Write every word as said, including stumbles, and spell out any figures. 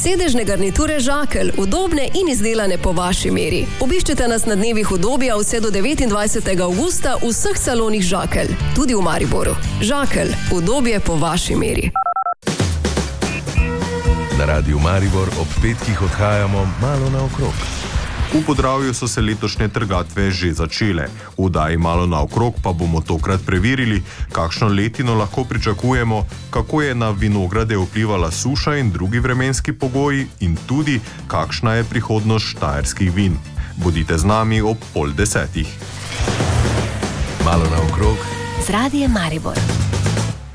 Sedežne garniture Žakelj, udobne in izdelane po vaši meri. Obiščite nas na dnevih udobja vse do devetindvajsetega avgusta v vseh salonih Žakelj, tudi v Mariboru. Žakelj, udobje po vaši meri. Na Radiu Maribor ob petkih odhajamo malo naokrog. V Podravju so se letošnje trgatve že začele. V oddaji Malo naokrog pa bomo tokrat preverili, kakšno letino lahko pričakujemo, kako je na vinograde vplivala suša in drugi vremenski pogoji in tudi, kakšna je prihodnost štajerskih vin. Bodite z nami ob pol desetih. Malo naokrog z Radiem Maribor.